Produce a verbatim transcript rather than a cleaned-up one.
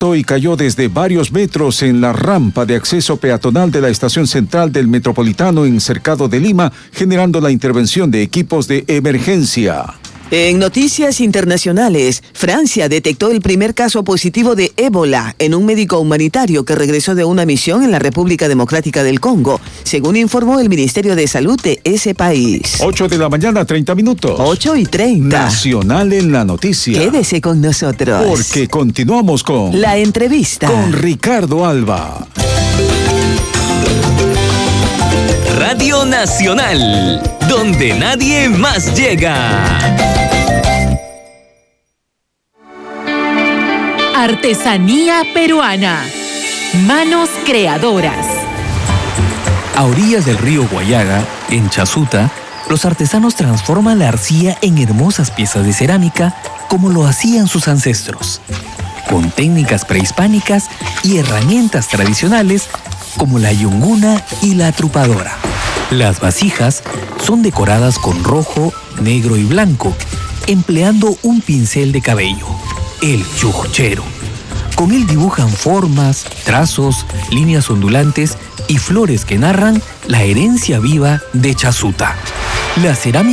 y cayó desde varios metros en la rampa de acceso peatonal de la estación central del Metropolitano en Cercado de Lima, generando la intervención de equipos de emergencia. En noticias internacionales, Francia detectó el primer caso positivo de ébola en un médico humanitario que regresó de una misión en la República Democrática del Congo, según informó el Ministerio de Salud de ese país. ocho de la mañana, treinta minutos. ocho y treinta. Nacional en la noticia. Quédese con nosotros. Porque continuamos con la entrevista con Ricardo Alba. Radio Nacional, donde nadie más llega. Artesanía peruana. Manos creadoras. A orillas del río Guayaga, en Chasuta, los artesanos transforman la arcilla en hermosas piezas de cerámica como lo hacían sus ancestros, con técnicas prehispánicas y herramientas tradicionales como la yunguna y la trupadora. Las vasijas son decoradas con rojo, negro y blanco, empleando un pincel de cabello, el chukchero. Con él dibujan formas, trazos, líneas ondulantes y flores que narran la herencia viva de Chasuta. La cerámica